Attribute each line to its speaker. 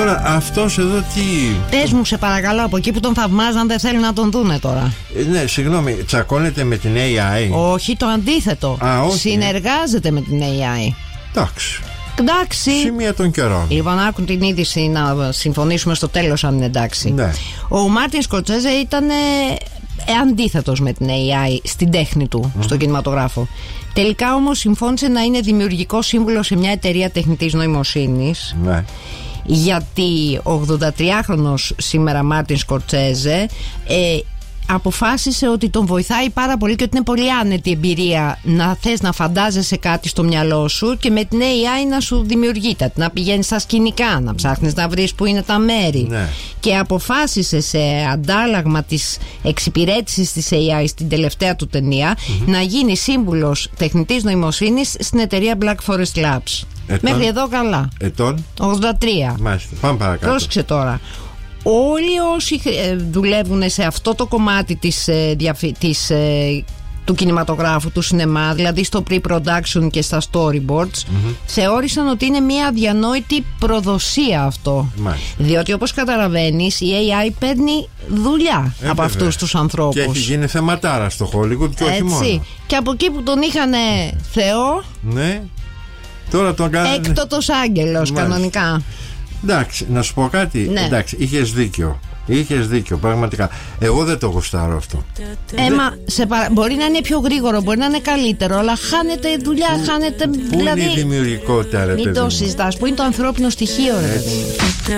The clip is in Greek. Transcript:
Speaker 1: Τώρα αυτός εδώ τι.
Speaker 2: Πες μου σε παρακαλώ, από εκεί που τον θαυμάζαν δεν θέλουν να τον δούνε τώρα.
Speaker 1: Ναι, συγγνώμη, τσακώνεται με την AI?
Speaker 2: Όχι, το αντίθετο.
Speaker 1: Όχι.
Speaker 2: Συνεργάζεται με την AI. Εντάξει.
Speaker 1: Σημεία των καιρών.
Speaker 2: Λοιπόν, άκουν την είδηση να συμφωνήσουμε στο τέλος αν είναι εντάξει.
Speaker 1: Ναι.
Speaker 2: Ο Μάρτιν Σκορσέζε ήταν αντίθετος με την AI στην τέχνη του, στον κινηματογράφο. Τελικά όμως συμφώνησε να είναι δημιουργικό σύμβουλο σε μια εταιρεία τεχνητής νοημοσύνης.
Speaker 1: Ναι.
Speaker 2: Γιατί ο 83χρονος σήμερα Μάρτιν Σκορσέζε αποφάσισε ότι τον βοηθάει πάρα πολύ και ότι είναι πολύ άνετη εμπειρία να θες να φαντάζεσαι κάτι στο μυαλό σου και με την AI να σου δημιουργείται, να πηγαίνεις στα σκηνικά, να ψάχνεις να βρεις που είναι τα μέρη.
Speaker 1: Ναι.
Speaker 2: Και αποφάσισε σε αντάλλαγμα της εξυπηρέτησης της AI στην τελευταία του ταινία να γίνει σύμβουλος τεχνητής νοημοσύνης στην εταιρεία Black Forest Labs. Μέχρι εδώ καλά.
Speaker 1: Ετών
Speaker 2: 83.
Speaker 1: Μάλιστα, πάμε παρακάτω.
Speaker 2: Πρόσεξε τώρα. Όλοι όσοι δουλεύουν σε αυτό το κομμάτι του κινηματογράφου, του σινεμά, δηλαδή στο pre-production και στα storyboards, θεώρησαν ότι είναι μια αδιανόητη προδοσία αυτό. Διότι όπως καταλαβαίνεις η AI παίρνει δουλειά από αυτούς τους ανθρώπους.
Speaker 1: Και έχει γίνει θεματάρα στο Hollywood και όχι μόνο.
Speaker 2: Και από εκεί που τον είχαν Θεό,
Speaker 1: ναι, τώρα τον κάνανε
Speaker 2: έκτοτος άγγελος κανονικά.
Speaker 1: Εντάξει, να σου πω κάτι.
Speaker 2: Ναι.
Speaker 1: Εντάξει, είχες δίκιο, πραγματικά. Εγώ δεν το γουστάρω αυτό.
Speaker 2: Μπορεί να είναι πιο γρήγορο, μπορεί να είναι καλύτερο, αλλά χάνεται δουλειά, χάνεται.
Speaker 1: Πού είναι η δημιουργικότητα, ρε παιδί?
Speaker 2: Μην το συζητάς, πού είναι το ανθρώπινο στοιχείο, ρε παιδί?